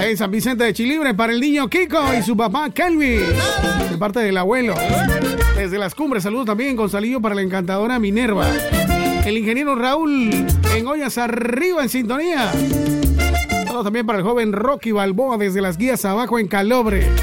Ahí en San Vicente de Chilibre para el niño Kiko y su papá Kelvin, de parte del abuelo. Desde Las Cumbres, saludos también con salillo para la encantadora Minerva. El ingeniero Raúl en Ollas Arriba en sintonía. Saludos también para el joven Rocky Balboa desde Las Guías Abajo en Calobre.